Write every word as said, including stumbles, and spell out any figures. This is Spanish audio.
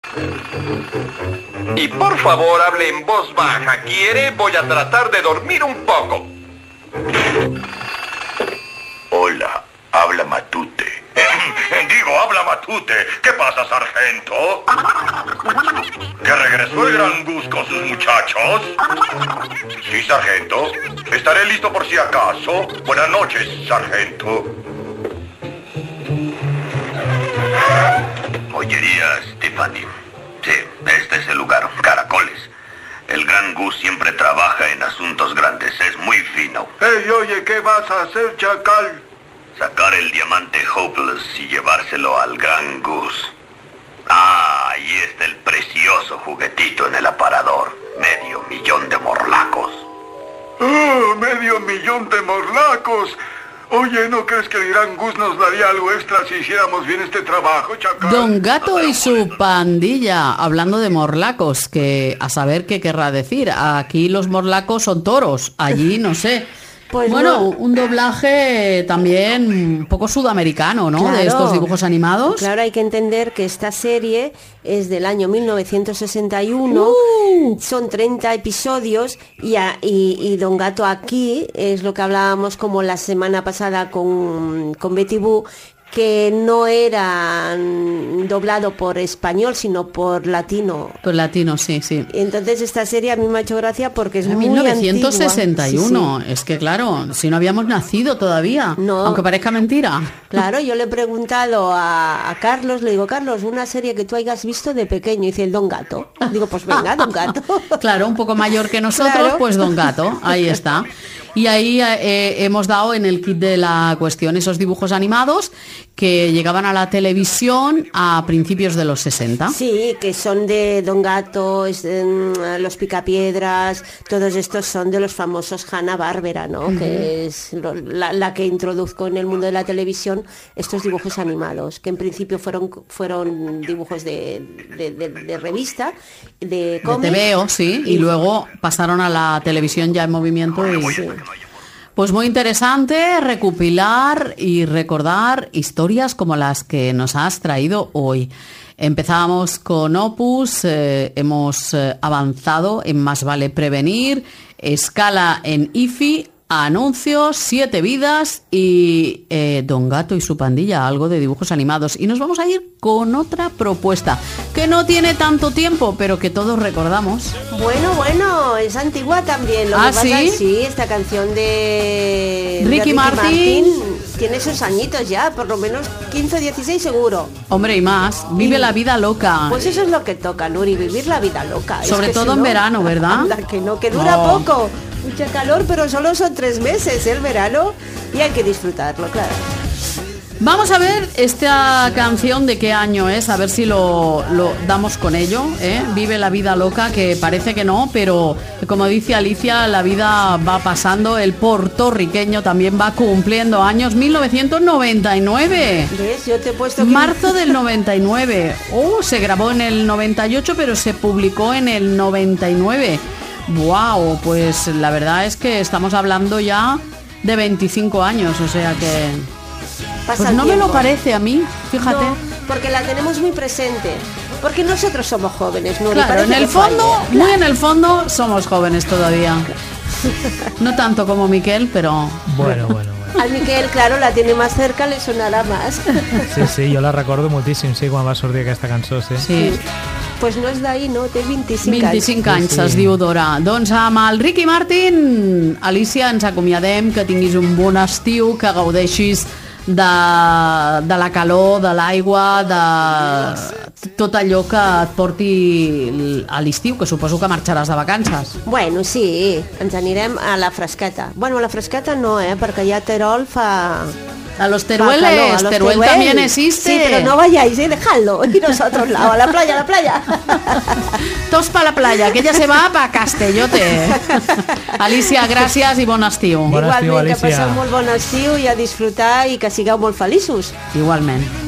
Y por favor, hable en voz baja. ¿Quiere? Voy a tratar de dormir un poco. Hola, habla Matute. Digo, habla Matute. ¿Qué pasa, sargento? ¿Que regresó el Gran Gus con sus muchachos? Sí, sargento. Estaré listo por si acaso. Buenas noches, sargento. Oyería, Stephanie. Sí, este es el lugar. Caracoles. El Gran Gus siempre trabaja en asuntos grandes. Es muy fino. Hey, oye, ¿qué vas a hacer, chacal? Sacar el diamante Hopeless y llevárselo al Gran Gus. Ah, ahí está el precioso juguetito en el aparador. Medio millón de morlacos. ¡Oh, medio millón de morlacos! Oye, ¿no crees que el Gran Gus nos daría algo extra si hiciéramos bien este trabajo, chacal? Don Gato y su pandilla, hablando de morlacos, que a saber qué querrá decir. Aquí los morlacos son toros, allí no sé. Pues bueno, no. un doblaje también un poco sudamericano, ¿no? Claro. De estos dibujos animados. Claro, hay que entender que esta serie es del año mil novecientos sesenta y uno, Uh. son treinta episodios y, a- y, y Don Gato aquí es lo que hablábamos como la semana pasada con, con Betty Boo, que no era mm, doblado por español, sino por latino. Pues latino, sí, sí. Entonces esta serie a mí me ha hecho gracia porque es En muy mil novecientos sesenta y uno, antigua. Sí, es que claro, si no habíamos nacido todavía, No. aunque parezca mentira. sí. Claro, yo le he preguntado a, a Carlos, le digo, Carlos, una serie que tú hayas visto de pequeño, y dice el Don Gato. Digo, pues venga, Don Gato. Claro, un poco mayor que nosotros, Claro. pues Don Gato, ahí está. Y ahí eh, hemos dado en el kit de la cuestión esos dibujos animados que llegaban a la televisión a principios de los sesenta. Sí, que son de Don Gato, es de, mm, Los Picapiedras, todos estos son de los famosos Hanna-Barbera, ¿no? Uh-huh. Que es lo, la, la que introduzco en el mundo de la televisión estos dibujos animados, que en principio fueron fueron dibujos de, de, de, de revista, de cómic. De T V O, sí, y, y luego pasaron a la televisión ya en movimiento y... Sí. Pues muy interesante recopilar y recordar historias como las que nos has traído hoy. Empezábamos con Opus, eh, hemos eh, avanzado en Más vale prevenir, Escala en I F I, Anuncios, Siete vidas y eh, Don Gato y su pandilla, algo de dibujos animados. Y nos vamos a ir con otra propuesta que no tiene tanto tiempo, pero que todos recordamos. Bueno, bueno, es antigua también. Lo ¿Ah, que pasa sí? es, sí, esta canción de Ricky de Ricky Martin. Martin tiene sus añitos ya, por lo menos quince o dieciséis seguro. Hombre, y más, vive la vida loca. Pues eso es lo que toca, Nuri, vivir la vida loca. Sobre Es que todo si en no, verano, ¿verdad? anda, que no, que dura No. poco. Mucha calor, pero solo son tres meses el verano y hay que disfrutarlo, claro. Vamos a ver esta canción de qué año es, a ver si lo, lo damos con ello, ¿eh? Vive la vida loca, que parece que no, pero como dice Alicia, la vida va pasando, el puertorriqueño también va cumpliendo años. Mil novecientos noventa y nueve. ¿Ves? Yo te he puesto que... Marzo del noventa y nueve. Oh, se grabó en el noventa y ocho, pero se publicó en el noventa y nueve. Wow, pues la verdad es que estamos hablando ya de veinticinco años, o sea que... Pasa Pues el no me tiempo. lo parece a mí, fíjate. No, porque la tenemos muy presente. Porque nosotros somos jóvenes, Nuri. Claro, parece en el que falle. fondo, muy en el fondo, somos jóvenes todavía. No tanto como Miquel, pero... Bueno, bueno, bueno. Al Miquel, claro, la tiene más cerca, le sonará más. Sí, sí, jo la recordo moltíssim, sí, quan va sortir aquesta cançó, sí. Sí. Pues no és d'ahir, no? Té vint-i-cinc anys. vint-i-cinc anys, Sí, sí. es diu Dora. Doncs amb el Ricky Martin, Alicia, ens acomiadem, que tinguis un bon estiu, que gaudeixis de, de la calor, de l'aigua, de tot allò que et porti a l'estiu, que suposo que marxaràs de vacances. Bueno, sí, ens anirem a la fresqueta. Bueno, a la fresqueta no, eh? Perquè ja Terol fa... A los fa calor, Terueles, a los Teruel Teruel. también existe. Sí, pero no vayáis, ¿eh? Dejadlo. Y nosotros, la, a la playa, a la playa. Todos para la playa, que ella se va para Castellote. Alicia, gràcies i bon estiu. Bon estiu, Igualment, que Alicia. passeu molt bon estiu i a disfrutar i que sigueu molt feliços. Igualment.